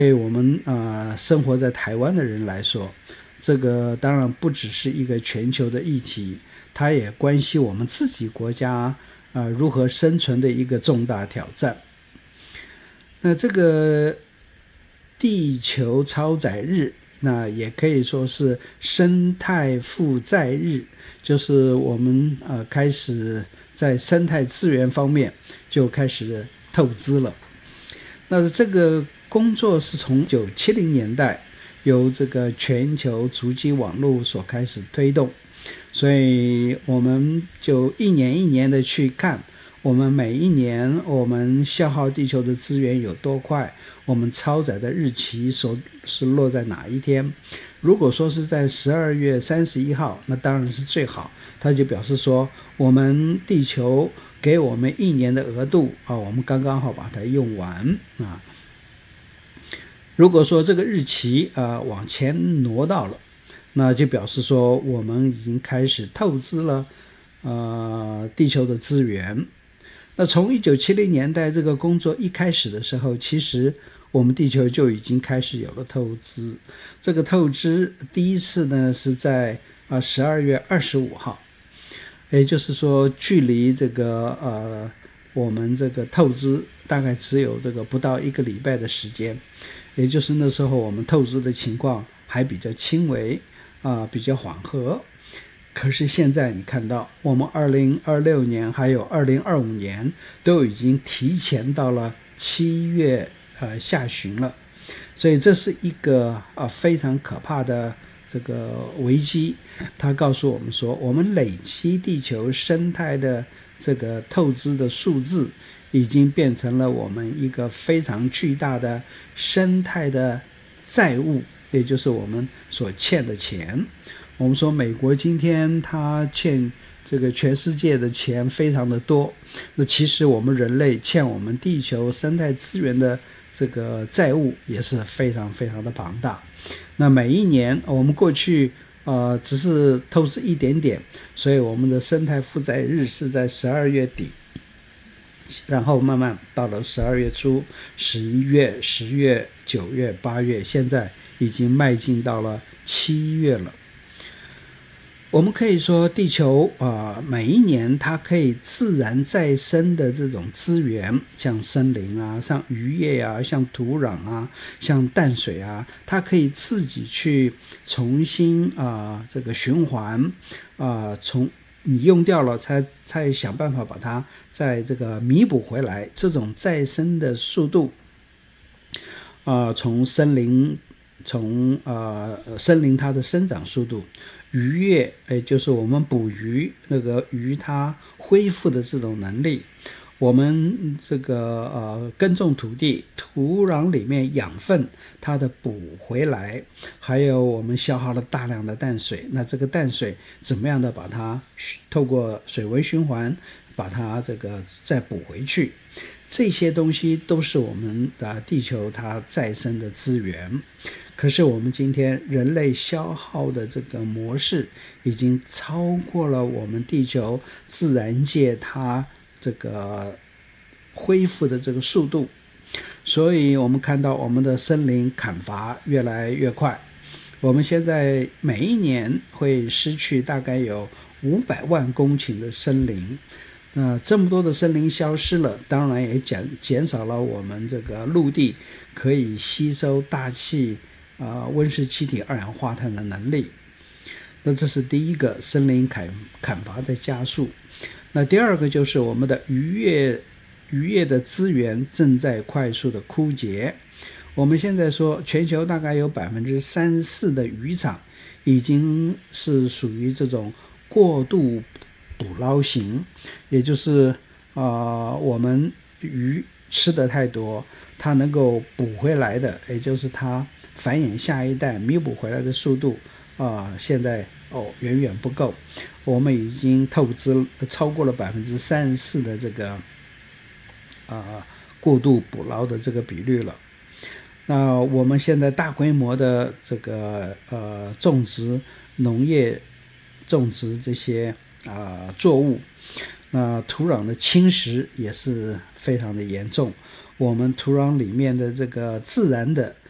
对我们生活在台湾的人来说，这个当然不只是一个全球的议题，它也关系我们自己国家如何生存的一个重大挑战。那这个地球超载日，那也可以说是生态负载日，就是我们开始在生态资源方面就开始透支了。那这个工作是从1970年代由这个全球足迹网络所开始推动，所以我们就一年一年的去看，我们每一年我们消耗地球的资源有多快，我们超载的日期是落在哪一天。如果说是在12月31号，那当然是最好，它就表示说我们地球给我们一年的额度我们刚刚好把它用完如果说这个日期往前挪到了，那就表示说我们已经开始透支了地球的资源。那从1970年代这个工作一开始的时候，其实我们地球就已经开始有了透支。这个透支第一次呢是在12月25号，也就是说距离这个我们这个透支大概只有这个不到1个礼拜的时间，也就是那时候我们透支的情况还比较轻微比较缓和。可是现在你看到我们2026年还有2025年都已经提前到了7月下旬了，所以这是一个非常可怕的这个危机。它告诉我们说，我们累积地球生态的这个透支的数字已经变成了我们一个非常巨大的生态的债务，也就是我们所欠的钱。我们说美国今天它欠这个全世界的钱非常的多，那其实我们人类欠我们地球生态资源的这个债务也是非常非常的庞大。那每一年我们过去只是透支一点点，所以我们的生态负载日是在12月底，然后慢慢到了12月初、11月、10月、9月、8月，现在已经迈进到了7月了。我们可以说地球每一年它可以自然再生的这种资源，像森林像渔业像土壤像淡水它可以自己去重新这个循环从你用掉了才想办法把它再这个弥补回来，这种再生的速度从森林它的生长速度，渔业就是我们捕鱼那个鱼它恢复的这种能力，我们这个耕种土地土壤里面养分它的补回来，还有我们消耗了大量的淡水，那这个淡水怎么样的把它透过水文循环把它这个再补回去，这些东西都是我们的地球它再生的资源。可是我们今天人类消耗的这个模式已经超过了我们地球自然界它这个恢复的这个速度，所以我们看到我们的森林砍伐越来越快，我们现在每一年会失去大概有500万公顷的森林。这么多的森林消失了，当然也减少了我们这个陆地可以吸收大气温室气体二氧化碳的能力。那这是第一个，森林砍伐在加速。那第二个就是我们的渔业的资源正在快速的枯竭。我们现在说全球大概有34%的渔场已经是属于这种过度捕捞型，也就是我们鱼吃的太多，它能够补回来的，也就是它繁衍下一代弥补回来的速度现在远远不够，我们已经透支超过了34%的这个过度捕捞的这个比率了。那我们现在大规模的这个种植农业种植这些作物，那土壤的侵蚀也是非常的严重，我们土壤里面的这个自然的